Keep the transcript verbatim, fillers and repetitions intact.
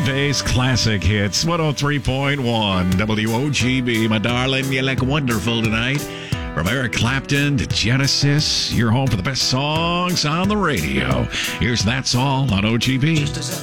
Today's classic hits, one oh three point one W O G B. My darling, you look wonderful tonight. From Eric Clapton to Genesis, you're home for the best songs on the radio. Here's That's All on O G B.